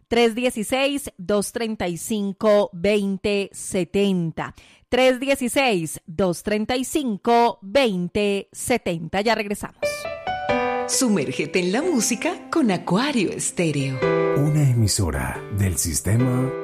316-235-2070. 316-235-2070. Ya regresamos. Sumérgete en la música con Acuario Estéreo. Una emisora del Sistema